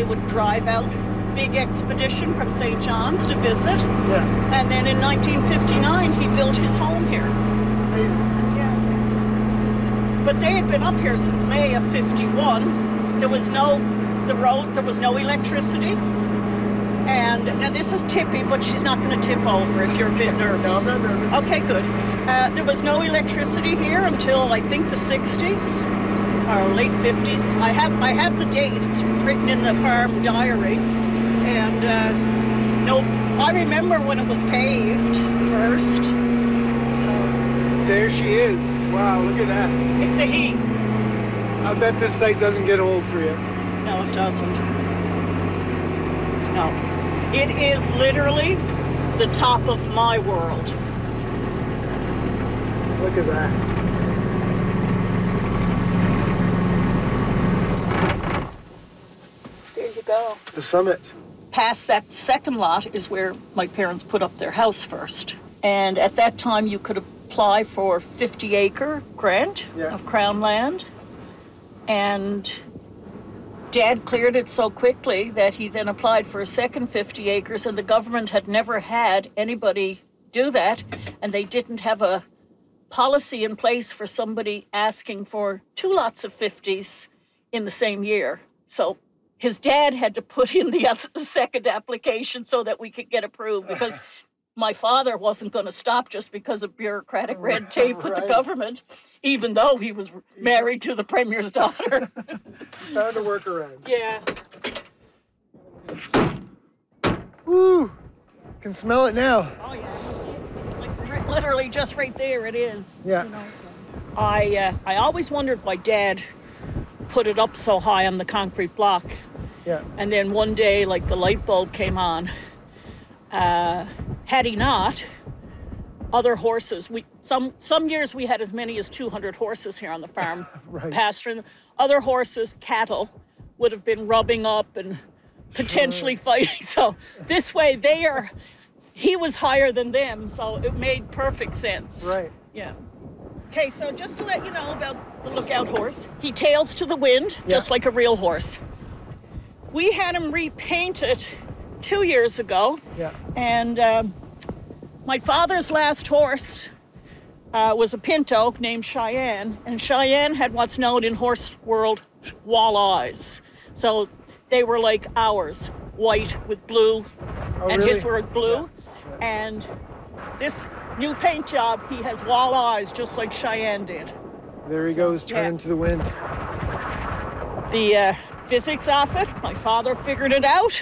would drive out, big expedition from St. John's to visit. Yeah. And then in 1959, he built his home here. Amazing. Yeah. But they had been up here since May of 51. There was no electricity. And now this is Tippy, but she's not going to tip over if you're a bit nervous. No, I'm not nervous. Okay, good. There was no electricity here until I think the 60s or late 50s. I have the date. It's written in the farm diary. And I remember when it was paved first. So There she is. Wow, look at that. it's a he. I bet this site doesn't get old for you. No, it doesn't. No. It is literally the top of my world. Look at that. There you go. The summit. Past that second lot is where my parents put up their house first. And at that time, you could apply for 50-acre grant of Crown land. And Dad cleared it so quickly that he then applied for a second 50 acres, and the government had never had anybody do that, and they didn't have a policy in place for somebody asking for 2 lots of 50s in the same year. So his dad had to put in the second application so that we could get approved, because my father wasn't going to stop just because of bureaucratic red tape with the government, even though he was married to the Premier's daughter. Found a workaround. Yeah. Woo! Can smell it now. Oh, yeah. Like, literally just right there it is. Yeah. You know, so. I always wondered why Dad put it up so high on the concrete block. Yeah. And then one day, like, the light bulb came on. Had he not, other horses, some years we had as many as 200 horses here on the farm, Right. pasturing. Other horses, cattle, would have been rubbing up and potentially fighting. So this way he was higher than them, so it made perfect sense. Right. Yeah. Okay, so just to let you know about the lookout horse, he tails to the wind, just like a real horse. We had him repainted 2 years ago. Yeah. And my father's last horse was a pinto named Cheyenne, and Cheyenne had what's known in horse world walleyes. So they were like ours, white with blue, and really? his were blue. Yeah. And this new paint job, he has walleyes just like Cheyenne did. There he goes, turning to the wind. The physics of it, my father figured it out,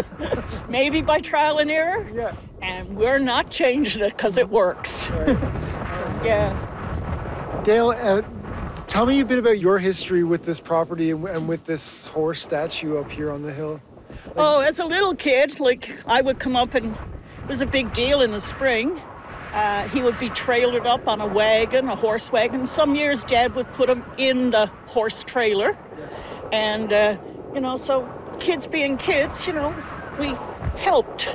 maybe by trial and error. Yeah. And we're not changing it because it works. Right. So, yeah. Dale, tell me a bit about your history with this property and with this horse statue up here on the hill. Oh, as a little kid, like, I would come up, and it was a big deal in the spring. He would be trailered up on a wagon, a horse wagon. Some years Dad would put him in the horse trailer. And, so kids being kids, we helped.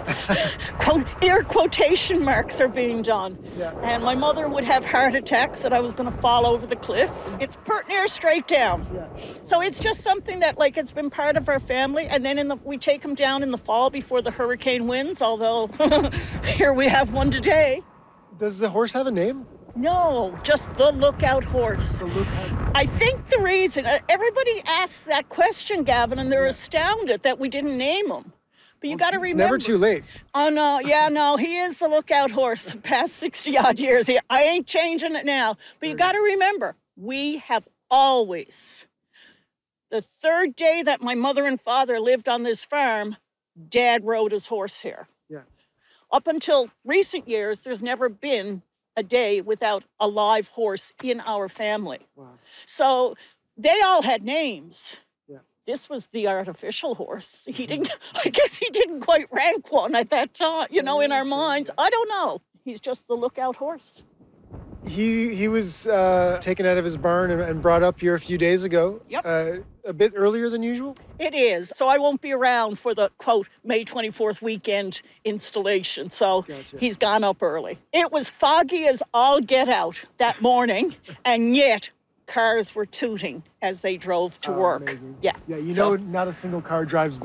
Air quotation marks are being done. Yeah. And my mother would have heart attacks that I was going to fall over the cliff. It's pert near straight down. Yeah. So it's just something that, like, it's been part of our family. And then we take them down in the fall before the hurricane winds, although here we have one today. Does the horse have a name? No, just the lookout horse. The lookout. I think the reason, everybody asks that question, Gavin, and they're astounded that we didn't name him. But you got to remember. It's never too late. Oh, no, he is the lookout horse the past 60-odd years. I ain't changing it now. But you got to remember, we have always, the third day that my mother and father lived on this farm, Dad rode his horse here. Yeah. Up until recent years, there's never been a day without a live horse in our family. Wow. So they all had names. Yeah. This was the artificial horse. I guess he didn't quite rank one at that time, in our minds. I don't know. He's just the lookout horse. He was taken out of his barn and brought up here a few days ago. Yep. A bit earlier than usual? It is. So I won't be around for the, quote, May 24th weekend installation. So He's gone up early. It was foggy as all get out that morning, and yet cars were tooting as they drove to work. Amazing. Yeah. Yeah, not a single car drives by.